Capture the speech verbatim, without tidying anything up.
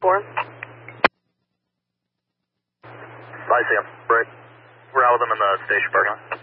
four. I see him. Right. We're out with them in the station parking lot.